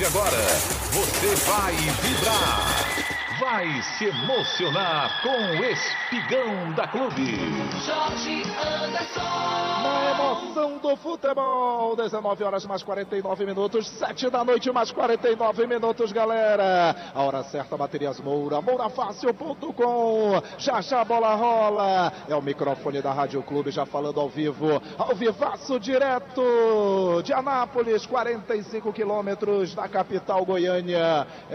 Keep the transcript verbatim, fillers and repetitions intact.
de agora, você vai vibrar, vai se emocionar com o Espigão da Clube. Jorge Anderson. Na emoção do futebol, dezenove horas mais quarenta e nove minutos, sete da noite mais quarenta e nove minutos, galera. A hora certa, Baterias Moura, moura fácil ponto com. Já já a bola rola. É o microfone da Rádio Clube, já falando ao vivo, ao vivaço direto de Anápolis, quarenta e cinco quilômetros da capital Goiânia.